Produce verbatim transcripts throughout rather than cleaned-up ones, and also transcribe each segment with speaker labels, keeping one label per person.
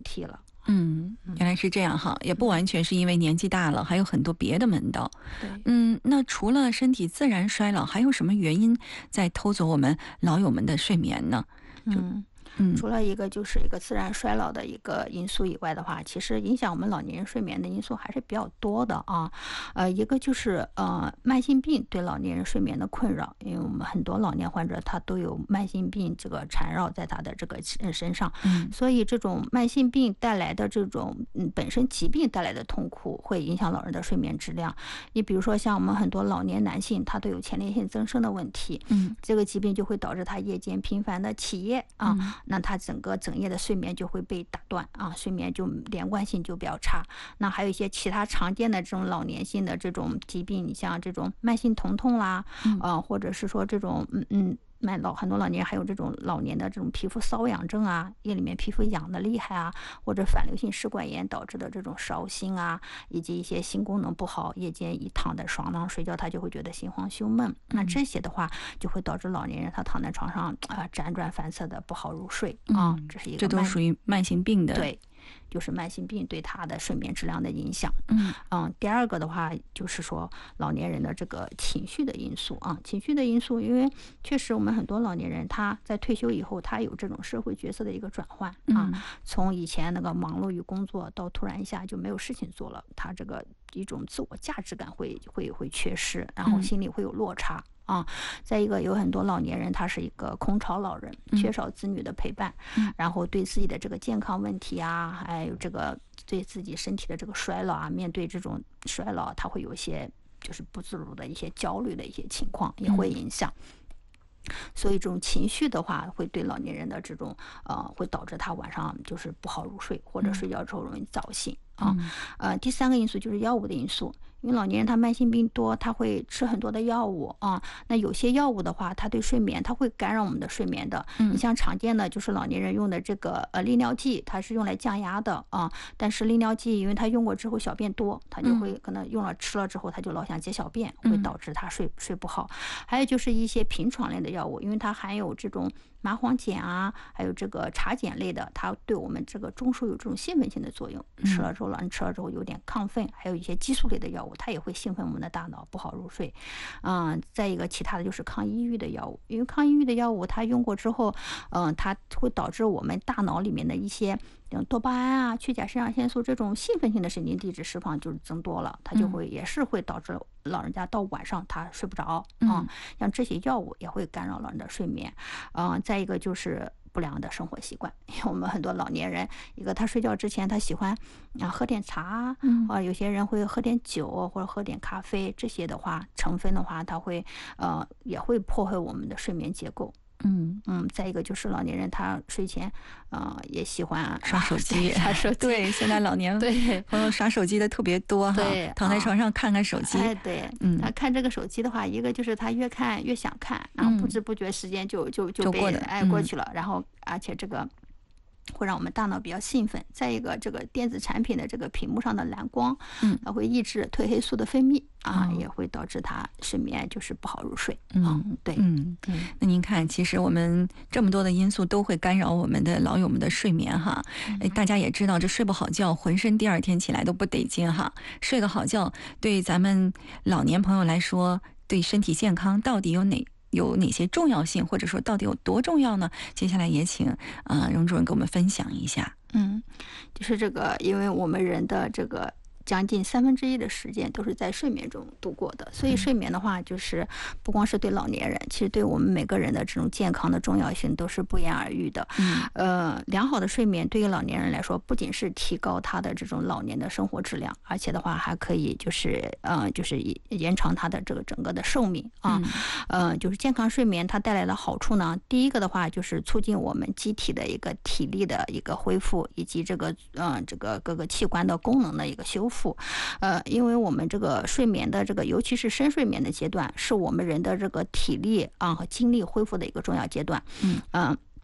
Speaker 1: 替了。
Speaker 2: 嗯，原来是这样哈，也不完全是因为年纪大了，还有很多别的门道。
Speaker 1: 对，
Speaker 2: 嗯，那除了身体自然衰老，还有什么原因在偷走我们老友们的睡眠呢？
Speaker 1: 嗯。
Speaker 2: 嗯
Speaker 1: 除了一个就是一个自然衰老的一个因素以外的话，其实影响我们老年人睡眠的因素还是比较多的啊。呃，一个就是呃慢性病对老年人睡眠的困扰，因为我们很多老年患者他都有慢性病这个缠绕在他的这个身上，
Speaker 2: 嗯
Speaker 1: 所以这种慢性病带来的这种嗯本身疾病带来的痛苦会影响老人的睡眠质量。你比如说像我们很多老年男性，他都有前列腺增生的问题，
Speaker 2: 嗯
Speaker 1: 这个疾病就会导致他夜间频繁的起夜啊。
Speaker 2: 嗯
Speaker 1: 那他整个整夜的睡眠就会被打断啊，睡眠就连贯性就比较差。那还有一些其他常见的这种老年性的这种疾病，你像这种慢性疼痛啦，呃，或者是说这种嗯嗯。蛮老很多老年人还有这种老年的这种皮肤瘙痒症啊，夜里面皮肤痒的厉害啊，或者反流性食管炎导致的这种烧心啊，以及一些心功能不好，夜间一躺在床上睡觉，他就会觉得心慌胸闷。那这些的话，就会导致老年人他躺在床上啊、呃、辗转反侧的不好入睡啊，这是一个
Speaker 2: 这都属于慢性病的。
Speaker 1: 对。就是慢性病对他的睡眠质量的影响。
Speaker 2: 嗯
Speaker 1: 嗯，第二个的话就是说老年人的这个情绪的因素啊，情绪的因素，因为确实我们很多老年人他在退休以后，他有这种社会角色的一个转换啊，从以前那个忙碌于工作到突然一下就没有事情做了，他这个一种自我价值感会会会缺失，然后心里会有落差。啊，再一个有很多老年人他是一个空巢老人，缺少子女的陪伴，
Speaker 2: 嗯、
Speaker 1: 然后对自己的这个健康问题啊，还有这个对自己身体的这个衰老啊，面对这种衰老他会有一些就是不自如的一些焦虑的一些情况也会影响。嗯，所以这种情绪的话，会对老年人的这种呃，会导致他晚上就是不好入睡，或者睡觉之后容易早醒啊。呃，第三个因素就是药物的因素。因为老年人他慢性病多，他会吃很多的药物啊。那有些药物的话，它对睡眠，它会干扰我们的睡眠的。你像常见的就是老年人用的这个呃利尿剂，它是用来降压的啊。但是利尿剂，因为它用过之后小便多，它就会可能用了吃了之后，它就老想解小便，会导致他睡睡不好。还有就是一些平床类的药物，因为它含有这种麻黄碱啊，还有这个茶碱类的，它对我们这个中枢有这种兴奋性的作用。吃了之后，老人吃了之后有点亢奋，还有一些激素类的药物。它也会兴奋我们的大脑，不好入睡。嗯，再一个其他的就是抗抑郁的药物，因为抗抑郁的药物它用过之后，嗯，它会导致我们大脑里面的一些多巴胺啊、去甲肾上腺素这种兴奋性的神经递质释放就是增多了，它就会也是会导致老人家到晚上他睡不着啊、嗯。像这些药物也会干扰老人的睡眠。嗯，再一个就是不良的生活习惯，因为我们很多老年人，一个他睡觉之前他喜欢啊喝点茶，嗯啊，有些人会喝点酒或者喝点咖啡，这些的话成分的话，它会呃也会破坏我们的睡眠结构。
Speaker 2: 嗯
Speaker 1: 嗯，再一个就是老年人他睡前呃也喜欢
Speaker 2: 刷手机，
Speaker 1: 刷手机。
Speaker 2: 对，现在老年
Speaker 1: 对
Speaker 2: 朋友刷手机的特别多哈，
Speaker 1: 对，
Speaker 2: 躺在床上看看手机。
Speaker 1: 哎，对，
Speaker 2: 嗯，
Speaker 1: 他看这个手机的话，一个就是他越看越想看，然后不知不觉时间就就就被
Speaker 2: 过
Speaker 1: 哎过去了，然后而且这个会让我们大脑比较兴奋。再一个，这个电子产品的这个屏幕上的蓝光，嗯，它会抑制褪黑素的分泌啊，
Speaker 2: 哦、
Speaker 1: 也会导致他睡眠就是不好入睡。
Speaker 2: 嗯，
Speaker 1: 啊、对，
Speaker 2: 嗯，那您看，其实我们这么多的因素都会干扰我们的老友们的睡眠哈。嗯、大家也知道，这睡不好觉，浑身第二天起来都不得劲哈。睡个好觉，对咱们老年朋友来说，对身体健康到底有哪？有哪些重要性，或者说到底有多重要呢？接下来也请呃荣主任给我们分享一下。
Speaker 1: 嗯，就是这个，因为我们人的这个将近三分之一的时间都是在睡眠中度过的，所以睡眠的话，就是不光是对老年人，其实对我们每个人的这种健康的重要性都是不言而喻的。嗯，呃，良好的睡眠对于老年人来说，不仅是提高他的这种老年的生活质量，而且的话还可以就是呃就是延长他的这个整个的寿命啊。嗯、呃，就是健康睡眠它带来的好处呢，第一个的话就是促进我们机体的一个体力的一个恢复，以及这个嗯、呃、这个各个器官的功能的一个修复。呃，因为我们这个睡眠的这个，尤其是深睡眠的阶段，是我们人的这个体力啊和精力恢复的一个重要阶段。嗯、呃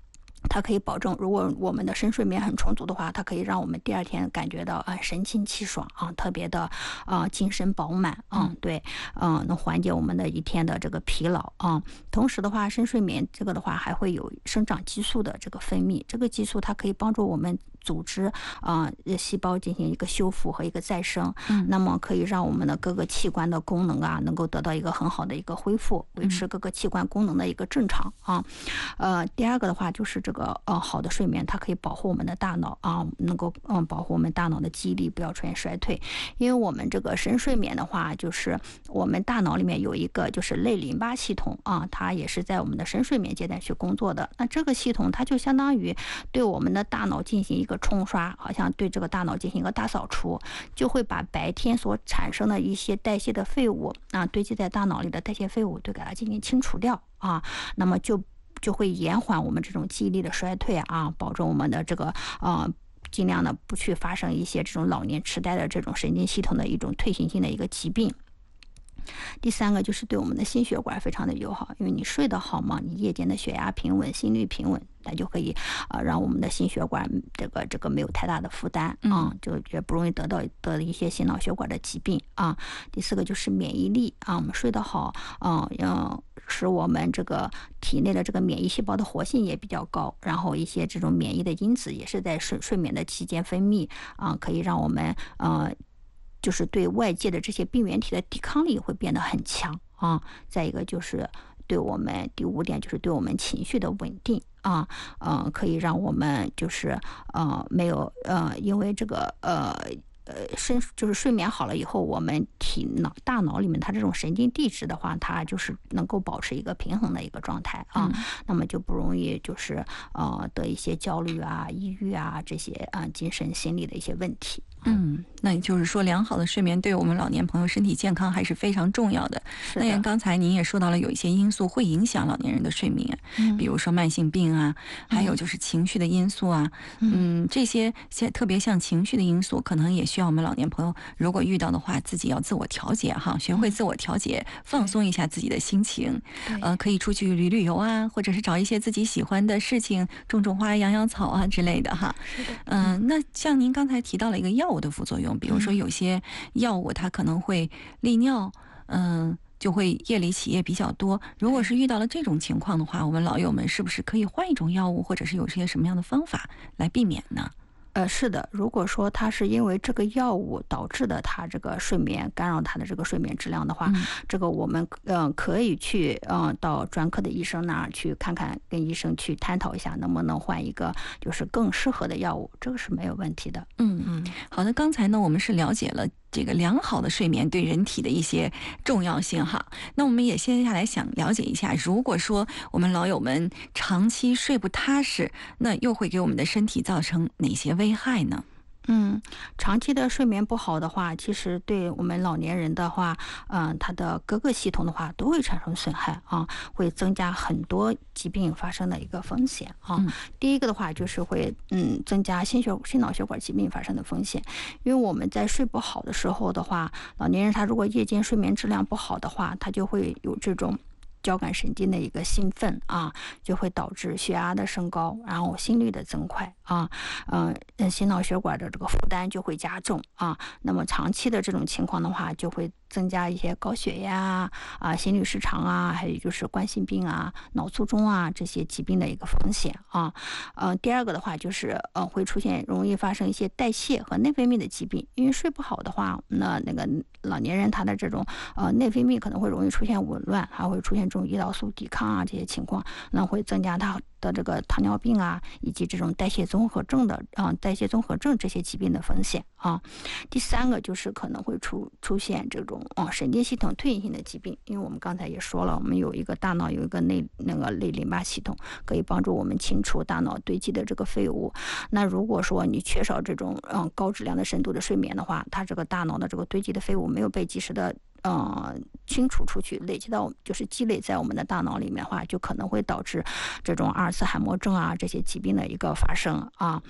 Speaker 1: 它可以保证，如果我们的深睡眠很充足的话，它可以让我们第二天感觉到啊、呃、神清气爽啊，特别的啊、呃、精神饱满啊，对，嗯、呃，能缓解我们的一天的这个疲劳啊。同时的话，深睡眠这个的话还会有生长激素的这个分泌，这个激素它可以帮助我们组织啊、呃、细胞进行一个修复和一个再生，
Speaker 2: 嗯，
Speaker 1: 那么可以让我们的各个器官的功能啊能够得到一个很好的一个恢复，维持各个器官功能的一个正常啊。呃，第二个的话就是这个呃好的睡眠，它可以保护我们的大脑啊，能够嗯保护我们大脑的记忆力不要出现衰退。因为我们这个深睡眠的话，就是我们大脑里面有一个就是类淋巴系统啊，它也是在我们的深睡眠阶段去工作的。那这个系统它就相当于对我们的大脑进行一个冲刷，好像对这个大脑进行一个大扫除，就会把白天所产生的一些代谢的废物啊，堆积在大脑里的代谢废物，都给它进行清除掉啊，那么就就会延缓我们这种记忆力的衰退啊，保证我们的这个呃。尽量的不去发生一些这种老年痴呆的这种神经系统的一种退行性的一个疾病。第三个就是对我们的心血管非常的友好，因为你睡得好嘛，你夜间的血压平稳，心率平稳，它就可以呃让我们的心血管这个这个没有太大的负担啊、嗯，就也不容易得到得一些心脑血管的疾病啊。第四个就是免疫力啊，我们睡得好，嗯嗯，使我们这个体内的这个免疫细胞的活性也比较高，然后一些这种免疫的因子也是在睡睡眠的期间分泌啊，可以让我们呃。就是对外界的这些病原体的抵抗力会变得很强啊。再一个就是对我们第五点就是对我们情绪的稳定啊，呃，可以让我们就是呃没有呃因为这个呃。呃，深就是睡眠好了以后，我们体脑大脑里面它这种神经递质的话，它就是能够保持一个平衡的一个状态啊，嗯、那么就不容易就是呃得一些焦虑啊、抑郁啊这些啊、呃、精神心理的一些问题。
Speaker 2: 嗯，那也就是说，良好的睡眠对我们老年朋友身体健康还是非常重要的。
Speaker 1: 是的。
Speaker 2: 那刚才您也说到了，有一些因素会影响老年人的睡眠，
Speaker 1: 嗯、
Speaker 2: 比如说慢性病啊，还有就是情绪的因素啊，嗯，嗯这些像特别像情绪的因素，可能也需要我们老年朋友如果遇到的话，自己要自我调节哈，学会自我调节，嗯、放松一下自己的心情，呃，可以出去旅旅游啊，或者是找一些自己喜欢的事情，种种花、养养草啊之类的哈。
Speaker 1: 是的。
Speaker 2: 嗯、呃，那像您刚才提到了一个药物的副作用，比如说有些药物它可能会利尿，嗯、呃，就会夜里起夜比较多。如果是遇到了这种情况的话，我们老友们是不是可以换一种药物，或者是有些什么样的方法来避免呢？
Speaker 1: 呃，是的，如果说他是因为这个药物导致的他这个睡眠干扰他的这个睡眠质量的话，嗯、这个我们嗯、呃、可以去嗯、呃、到专科的医生那儿去看看，跟医生去探讨一下能不能换一个就是更适合的药物，这个是没有问题的。
Speaker 2: 嗯嗯，好的，刚才呢我们是了解了这个良好的睡眠对人体的一些重要性哈。那我们也接下来想了解一下，如果说我们老友们长期睡不踏实，那又会给我们的身体造成哪些危害呢？
Speaker 1: 嗯，长期的睡眠不好的话，其实对我们老年人的话，嗯、呃，他的各个系统的话都会产生损害啊，会增加很多疾病发生的一个风险啊。嗯、第一个的话就是会嗯增加心血心脑血管疾病发生的风险，因为我们在睡不好的时候的话，老年人他如果夜间睡眠质量不好的话，他就会有这种交感神经的一个兴奋啊，就会导致血压的升高，然后心率的增快啊，嗯、呃，心脑血管的这个负担就会加重啊。那么长期的这种情况的话，就会增加一些高血压啊、心律失常啊，还有就是冠心病啊、脑卒中啊这些疾病的一个风险啊。呃，第二个的话就是呃会出现容易发生一些代谢和内分泌的疾病，因为睡不好的话，那那个老年人他的这种呃内分泌可能会容易出现紊乱，还会出现这种胰岛素抵抗啊这些情况，那会增加他的这个糖尿病啊，以及这种代谢综合症的啊、呃、代谢综合症这些疾病的风险啊。第三个就是可能会出出现这种啊、呃、神经系统退行性的疾病，因为我们刚才也说了，我们有一个大脑有一个内那个类淋巴系统，可以帮助我们清除大脑堆积的这个废物。那如果说你缺少这种嗯、呃、高质量的深度的睡眠的话，它这个大脑的这个堆积的废物没有被及时的呃，清除出去，累积到就是积累在我们的大脑里面的话，就可能会导致这种阿尔茨海默症啊这些疾病的一个发生啊。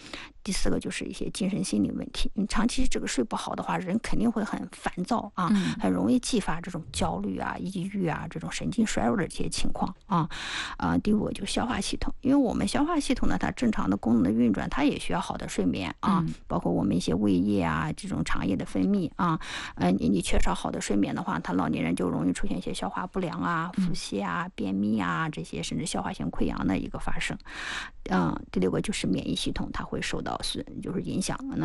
Speaker 1: 第四个就是一些精神心理问题，你长期这个睡不好的话，人肯定会很烦躁啊，
Speaker 2: 嗯
Speaker 1: 很容易激发这种焦虑啊、抑郁啊这种神经衰弱的这些情况啊。啊，第五个就是消化系统，因为我们消化系统呢，它正常的功能的运转，它也需要好的睡眠啊，
Speaker 2: 嗯
Speaker 1: 包括我们一些胃液啊，这种肠液的分泌啊，呃，你你缺少好的睡眠的话，他老年人就容易出现一些消化不良啊、腹泻啊、便秘啊这些，甚至消化性溃疡的一个发生。嗯，第六个就是免疫系统，它会受到损，就是影响。那